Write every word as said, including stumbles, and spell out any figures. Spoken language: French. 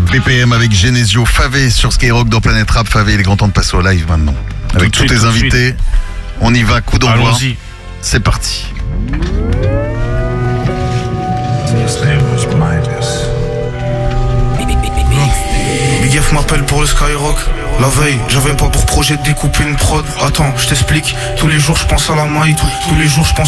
B P M avec Genesio, Favé sur Skyrock dans Planète Rap. Favé, il est grand temps de passer au live maintenant. Avec tous tes invités, on y va, coup d'envoi. Allons-y. C'est parti. Big F m'appelle pour le Skyrock. La veille, j'avais pas pour projet de découper une prod. Attends, je t'explique. Tous les jours je pense à la maille. Tous, tous les jours je pense